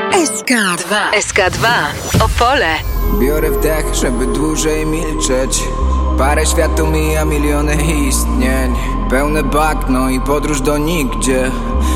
SK2 Opole. Biorę wdech, żeby dłużej milczeć. Parę światów mija, miliony istnień. Pełne bagno i podróż do nigdzie.